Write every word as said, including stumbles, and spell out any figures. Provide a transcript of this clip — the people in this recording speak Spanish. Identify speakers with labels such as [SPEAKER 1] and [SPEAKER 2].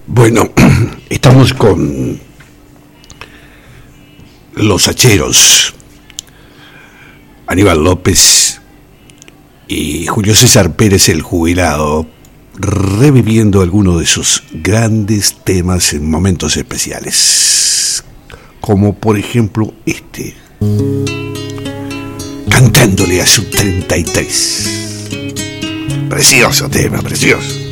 [SPEAKER 1] Bueno, estamos con los hacheros, Aníbal López y Julio César Pérez el jubilado, reviviendo algunos de sus grandes temas en momentos especiales, como por ejemplo este, cantándole a su treinta y tres. Precioso tema, precioso.